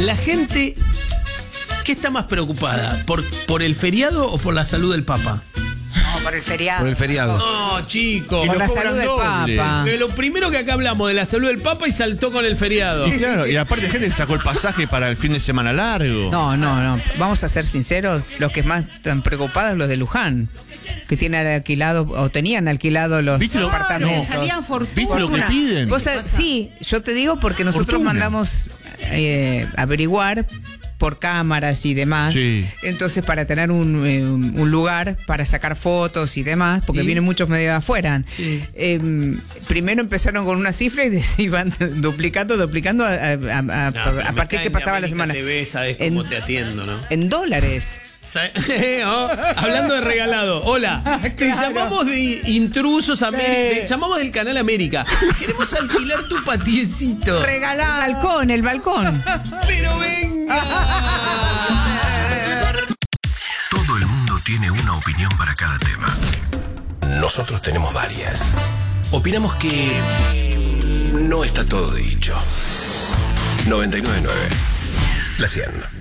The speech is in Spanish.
La gente, ¿qué está más preocupada? ¿Por el feriado o por la salud del Papa? No, por el feriado. Por el feriado. No, chicos. Por la cobran salud del doble. Papa. Lo primero que acá hablamos de la salud del Papa y saltó con el feriado. Y claro, y aparte hay gente que sacó el pasaje para el fin de semana largo. No. Vamos a ser sinceros, los que más están preocupados los de Luján, que tienen alquilado o tenían alquilado los ¿Viste lo- apartamentos. Le salían fortuna. ¿Viste lo que piden? Vos sabés, sí, yo te digo porque nosotros Fortuna. mandamos averiguar por cámaras y demás. Sí. Entonces, para tener un lugar para sacar fotos y demás, porque ¿Y? vienen muchos medios de afuera. Sí. Primero empezaron con una cifra y iban duplicando No, a pero partir me que cae pasaba la en semana. América TV, sabes cómo te atiendo, ¿no? En dólares. ¿Sabes? Oh, hablando de regalado. Hola, te llamamos de Intrusos América. Te llamamos del Canal América. Queremos alquilar tu patiecito. Regalado. El balcón. Pero venga. Todo el mundo tiene una opinión para cada tema. Nosotros tenemos varias. Opinamos que no está todo dicho. 99.9. La 100.